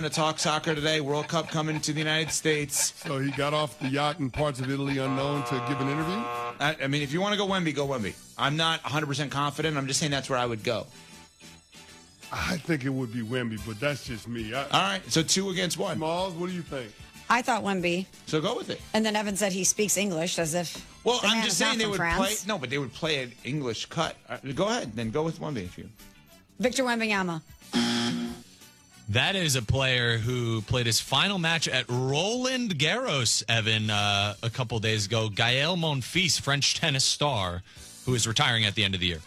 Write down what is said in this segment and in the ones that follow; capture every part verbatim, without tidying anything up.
to talk soccer today. World Cup coming to the United States. So he got off the yacht in parts of Italy unknown to give an interview? I, I mean, if you want to go Wemby, go Wemby. I'm not one hundred percent confident. I'm just saying that's where I would go. I think it would be Wemby, but that's just me. I, All right, so two against one. Smalls, what do you think? I thought Wemby. So go with it. And then Evan said he speaks English as if. Well, the I'm man just is not saying they from would France. play. No, but they would play an English cut. Uh, go ahead, then go with Wemby if you. Victor Wembanyama. That is a player who played his final match at Roland Garros, Evan, uh, a couple days ago. Gaël Monfils, French tennis star, who is retiring at the end of the year.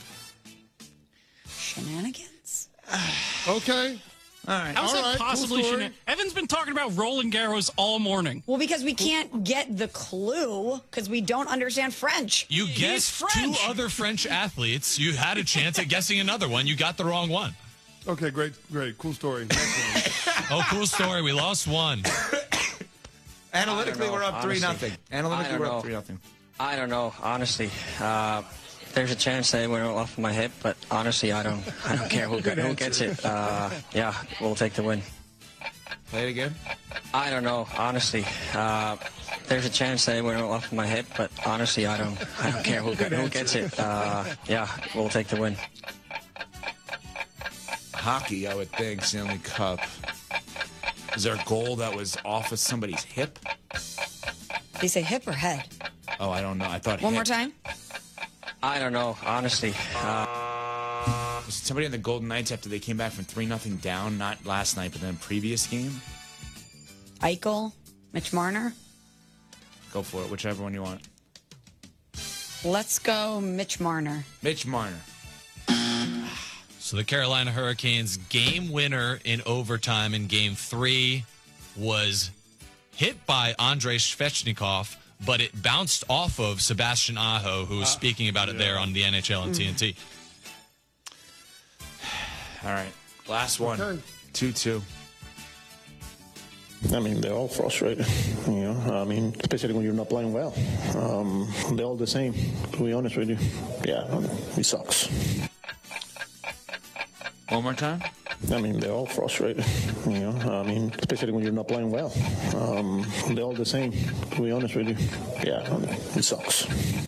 Shenanigans. Okay. All right. How is All that right, possibly? cool story. Shenan- Evan's been talking about Roland Garros all morning. Well, because we can't get the clue because we don't understand French. You He's guessed two French. other French athletes. You had a chance at guessing another one. You got the wrong one. Okay, great, great. Cool story. Next one. Oh, cool story. We lost one. Analytically, know, we're up three honestly. nothing. I Analytically, don't we're know. up three nothing. I don't know, honestly. Uh, there's a chance they went off my hip, but honestly, I don't. I don't care who, who gets it. Uh, yeah, we'll take the win. Play it again. I don't know, honestly. Uh, there's a chance they went off my hip, but honestly, I don't. I don't care who, who gets it. Uh, yeah, we'll take the win. Hockey, I would think. Stanley Cup. Is there a goal that was off of somebody's hip? Did you say hip or head? Oh, I don't know. I thought One hip. more time. I don't know, honestly. Uh, Was it somebody in the Golden Knights after they came back from three nothing down? Not last night, but then previous game? Eichel, Mitch Marner. Go for it. Whichever one you want. Let's go, Mitch Marner. Mitch Marner. So the Carolina Hurricanes game winner in overtime in game three was hit by Andrei Svechnikov, but it bounced off of Sebastian Aho, who was speaking about it there on the N H L and T N T. All right. Last one. Okay. two two. I mean, they're all frustrated, you know. I mean, especially when you're not playing well. Um, they're all the same, to be honest with you. Yeah, it sucks. One more time. I mean, they're all frustrated, you know. I mean, especially when you're not playing well. Um, they're all the same, to be honest with you. Yeah, it sucks.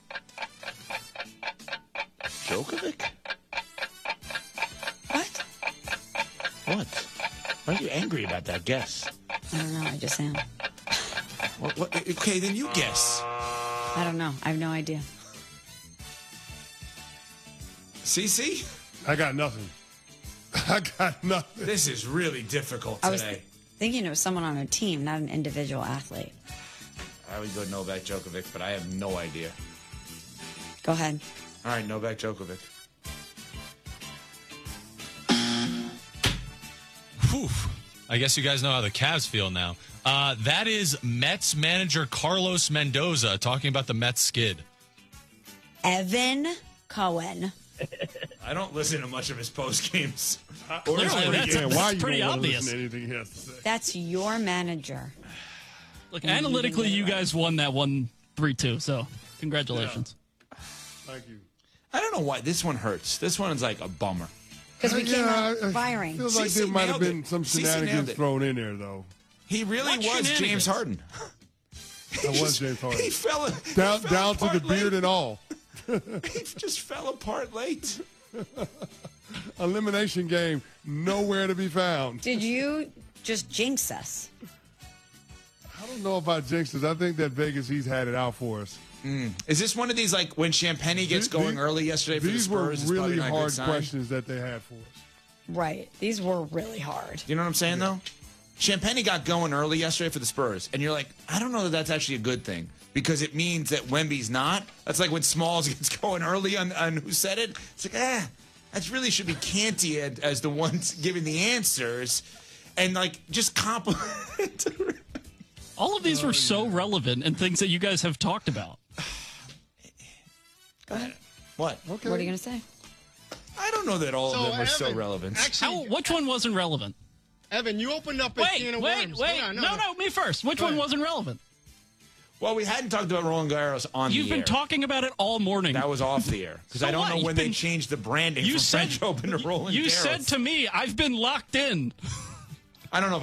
Djokovic? What? What? Why are you angry about that guess? I don't know. I just am. What, what, okay, then you guess. I don't know. I have no idea. Cece? I got nothing. I got nothing. This is really difficult I was today. th- thinking it was someone on a team, not an individual athlete. I would go Novak Djokovic, but I have no idea. Go ahead. All right, Novak Djokovic. Whew. I guess you guys know how the Cavs feel now. Uh, that is Mets manager Carlos Mendoza talking about the Mets skid. Evan Cohen. I don't listen to much of his post games. Clearly, that's, Yeah, why that's you pretty don't want to obvious. listen to anything he has to say? That's your manager. Look, analytically, you guys won that one three two, so congratulations. Thank you. I don't know why this one hurts. This one's like a bummer. Because we came out I- I firing. Feels like Cece there might have nailed been it. some Cece nailed shenanigans it. thrown in there, though. He really What was shenanigans? James Harden. I was James Harden. He fell, Down, he fell down to the apart beard late. and all. He just fell apart late. Elimination game, nowhere to be found. Did you just jinx us? I don't know about jinxes. I think that Vegas, he's had it out for us. Is this one of these, like, when Champagne gets These- going these- early yesterday for the These were Spurs? it's probably really not a good hard sign? questions that they had for us. Right. These were really hard. You know what I'm saying, though? Champagne got going early yesterday for the Spurs, and you're like, I don't know that that's actually a good thing because it means that Wemby's not. That's like when Smalls gets going early on, on who said it. It's like, ah, that really should be Canty as, as the ones giving the answers, and like just compliment. All of these were so relevant and things that you guys have talked about. Go ahead. What? Okay. What are you going to say? I don't know that all So, of them are so Evan, relevant. Actually, How, which one wasn't relevant? Evan, you opened up a Wait, can of wait, worms. wait. Hold on, No, no, me first. Which Go one ahead. wasn't relevant? Well, we hadn't talked about Roland Garros on You've the been air. talking about it all morning. That was off the air because So I don't what? know You've when they been- changed the branding you from said, French Open to Roland You Garros. said to me, I've been locked in. I don't know.